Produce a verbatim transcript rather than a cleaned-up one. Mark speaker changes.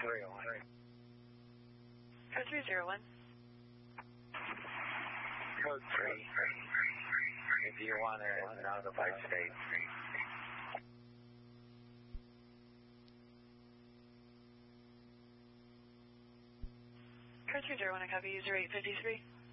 Speaker 1: three oh one.
Speaker 2: Code three zero one.
Speaker 1: Code three. If you want to notify state.
Speaker 2: Code three zero one, I copy user eight fifty-three.